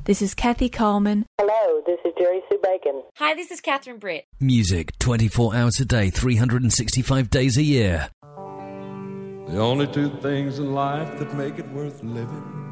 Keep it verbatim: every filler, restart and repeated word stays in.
This is Kathy Coleman. Hello, this is Jerry Sue Bacon. Hi, this is Catherine Britt. Music twenty-four hours a day, three hundred sixty-five days a year. The only two things in life that make it worth living